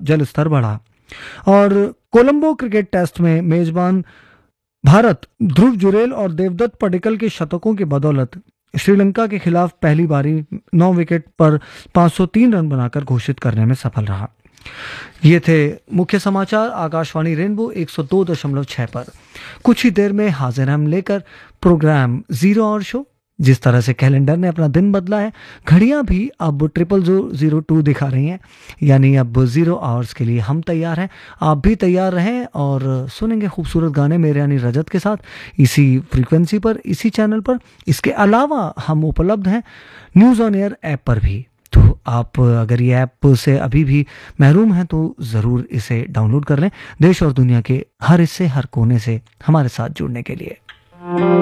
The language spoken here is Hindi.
जल स्तर बढ़ा। और कोलंबो क्रिकेट टेस्ट में मेजबान भारत ध्रुव जुरेल और देवदत्त पडिक्कल के शतकों की बदौलत श्रीलंका के खिलाफ पहली बारी 9 विकेट पर 503 रन बनाकर घोषित करने में सफल रहा। ये थे मुख्य समाचार आकाशवाणी रेनबो 102.6 पर। कुछ ही देर में हाजिर हम लेकर प्रोग्राम जीरो आवर शो। जिस तरह से कैलेंडर ने अपना दिन बदला है, घड़ियां भी अब 0002 दिखा रही हैं, यानी अब 0 आवर्स के लिए हम तैयार हैं। आप भी तैयार रहें और सुनेंगे खूबसूरत गाने मेरे यानी रजत के साथ इसी फ्रीक्वेंसी पर, इसी चैनल पर। इसके अलावा हम उपलब्ध हैं न्यूज़ ऑन एयर ऐप पर भी। तो आप अगर ये ऐप से अभी भी महरूम हैं तो ज़रूर इसे डाउनलोड कर लें, देश और दुनिया के हर हिस्से हर कोने से हमारे साथ जुड़ने के लिए।